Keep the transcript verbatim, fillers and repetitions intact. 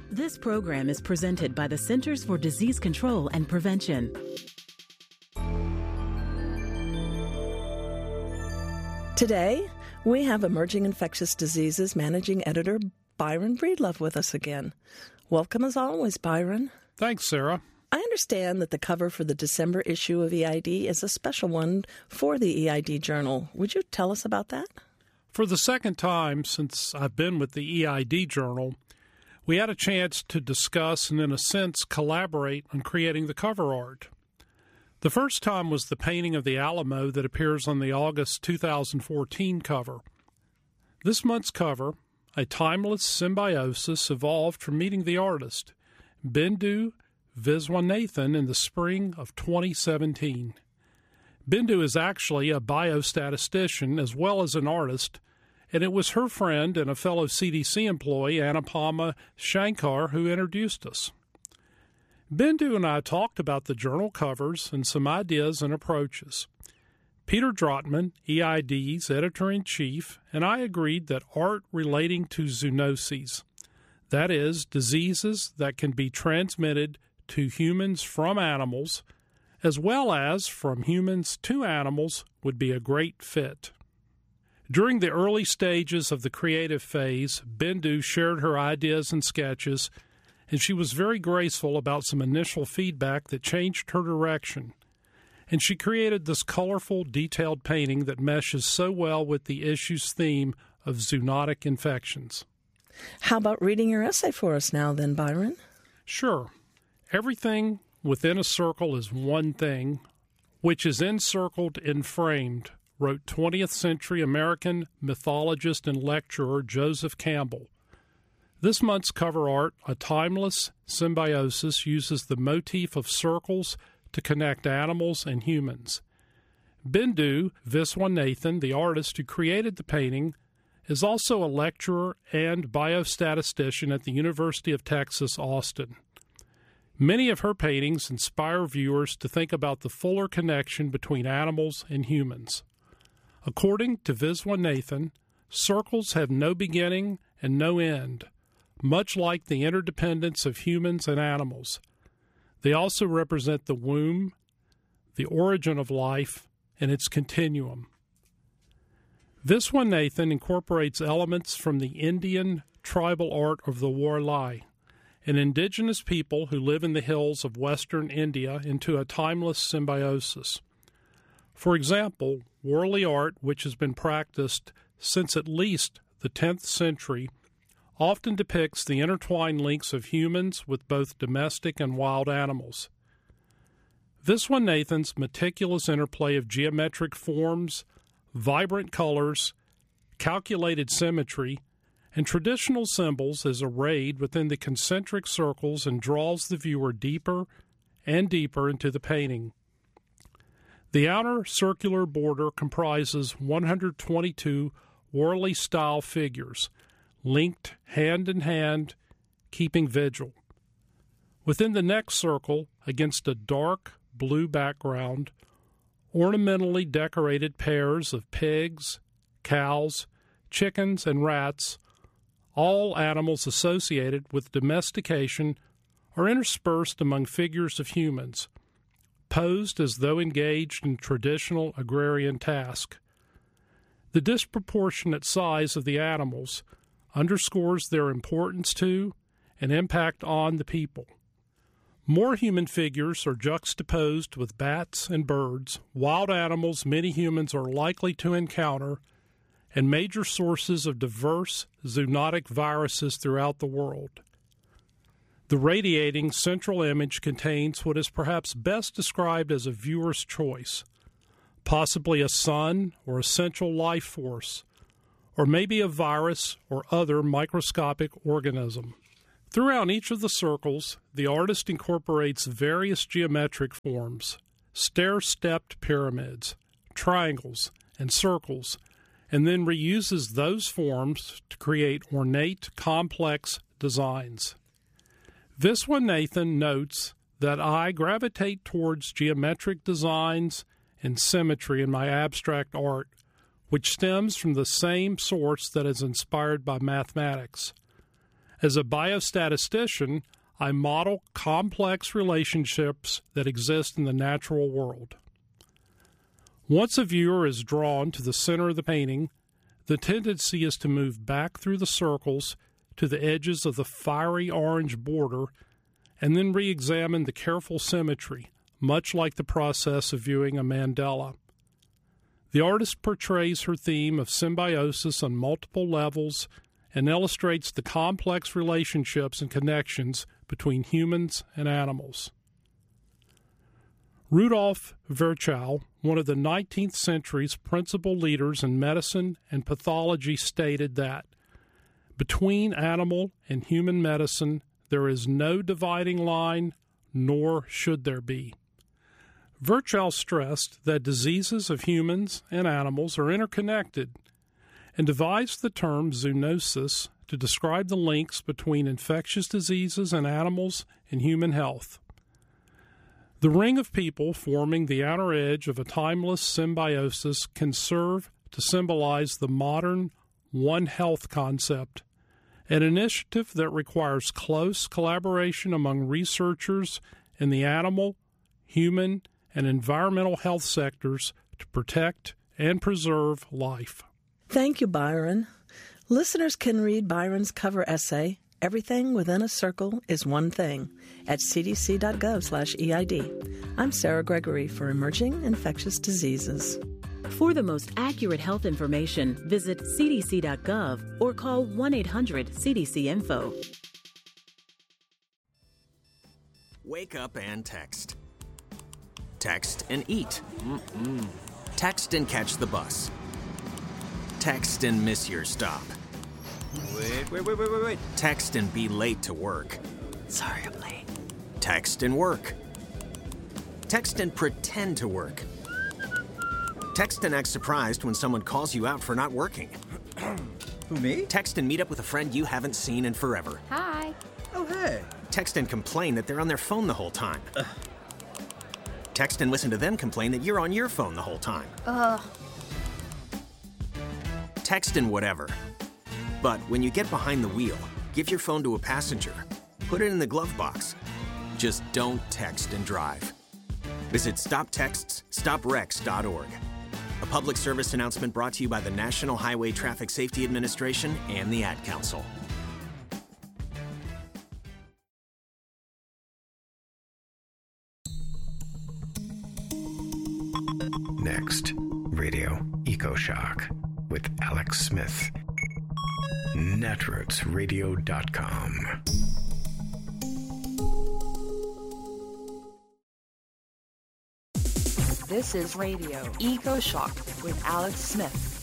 This program is presented by the Centers for Disease Control and Prevention. Today, we have Emerging Infectious Diseases Managing Editor Byron Breedlove with us again. Welcome as always, Byron. Thanks, Sarah. I understand that the cover for the December issue of E I D is a special one for the E I D Journal. Would you tell us about that? For the second time since I've been with the E I D Journal, we had a chance to discuss and, in a sense, collaborate on creating the cover art. The first time was the painting of the Alamo that appears on the August two thousand fourteen cover. This month's cover, a timeless symbiosis, evolved from meeting the artist, Bindu Viswanathan, in the spring of twenty seventeen. Bindu is actually a biostatistician as well as an artist, and it was her friend and a fellow C D C employee, Anupama Shankar, who introduced us. Bindu and I talked about the journal covers and some ideas and approaches. Peter Drotman, E I D's editor-in-chief, and I agreed that art relating to zoonoses, that is, diseases that can be transmitted to humans from animals, as well as from humans to animals, would be a great fit. During the early stages of the creative phase, Bindu shared her ideas and sketches, and she was very graceful about some initial feedback that changed her direction. And she created this colorful, detailed painting that meshes so well with the issue's theme of zoonotic infections. How about reading your essay for us now, then, Byron? Sure. Everything within a circle is one thing, which is encircled and framed, wrote twentieth century American mythologist and lecturer Joseph Campbell. This month's cover art, A Timeless Symbiosis, uses the motif of circles to connect animals and humans. Bindu Viswanathan, the artist who created the painting, is also a lecturer and biostatistician at the University of Texas, Austin. Many of her paintings inspire viewers to think about the fuller connection between animals and humans. According to Viswanathan, circles have no beginning and no end, much like the interdependence of humans and animals. They also represent the womb, the origin of life, and its continuum. Viswanathan incorporates elements from the Indian tribal art of the Warli, an indigenous people who live in the hills of western India, into a timeless symbiosis. For example, Warli art, which has been practiced since at least the tenth century, often depicts the intertwined links of humans with both domestic and wild animals. Viswanathan's meticulous interplay of geometric forms, vibrant colors, calculated symmetry, and traditional symbols is arrayed within the concentric circles and draws the viewer deeper and deeper into the painting. The outer circular border comprises one hundred twenty-two Warli-style figures, linked hand in hand, keeping vigil. Within the next circle, against a dark blue background, ornamentally decorated pairs of pigs, cows, chickens, and rats, all animals associated with domestication, are interspersed among figures of humans, posed as though engaged in traditional agrarian task. The disproportionate size of the animals underscores their importance to and impact on the people. More human figures are juxtaposed with bats and birds, wild animals many humans are likely to encounter, and major sources of diverse zoonotic viruses throughout the world. The radiating central image contains what is perhaps best described as a viewer's choice, possibly a sun or essential life force, or maybe a virus or other microscopic organism. Throughout each of the circles, the artist incorporates various geometric forms, stair-stepped pyramids, triangles, and circles, and then reuses those forms to create ornate, complex designs. Viswanathan notes that I gravitate towards geometric designs and symmetry in my abstract art, which stems from the same source that is inspired by mathematics. As a biostatistician, I model complex relationships that exist in the natural world. Once a viewer is drawn to the center of the painting, the tendency is to move back through the circles to the edges of the fiery orange border and then re-examine the careful symmetry, much like the process of viewing a mandala. The artist portrays her theme of symbiosis on multiple levels and illustrates the complex relationships and connections between humans and animals. Rudolf Virchow, one of the nineteenth century's principal leaders in medicine and pathology, stated that between animal and human medicine, there is no dividing line, nor should there be. Virchow stressed that diseases of humans and animals are interconnected and devised the term zoonosis to describe the links between infectious diseases and animals and human health. The ring of people forming the outer edge of a timeless symbiosis can serve to symbolize the modern One Health concept, an initiative that requires close collaboration among researchers in the animal, human, and environmental health sectors to protect and preserve life. Thank you, Byron. Listeners can read Byron's cover essay, Everything Within a Circle is One Thing, at c d c dot gov slash E I D. I'm Sarah Gregory for Emerging Infectious Diseases. For the most accurate health information, visit c d c dot gov or call one eight hundred C D C info. Wake up and text. Text and eat. Mm-mm. Text and catch the bus. Text and miss your stop. Wait, wait, wait, wait, wait, wait. Text and be late to work. Sorry, I'm late. Text and work. Text and pretend to work. Text and act surprised when someone calls you out for not working. Who, me? Text and meet up with a friend you haven't seen in forever. Hi. Oh, hey. Text and complain that they're on their phone the whole time. Ugh. Text and listen to them complain that you're on your phone the whole time. Ugh. Text and whatever. But when you get behind the wheel, give your phone to a passenger. Put it in the glove box. Just don't text and drive. Visit stop texts stop wrecks dot org. A public service announcement brought to you by the National Highway Traffic Safety Administration and the Ad Council. Next, Radio EcoShock with Alex Smith. netroots radio dot com. This is Radio EcoShock with Alex Smith.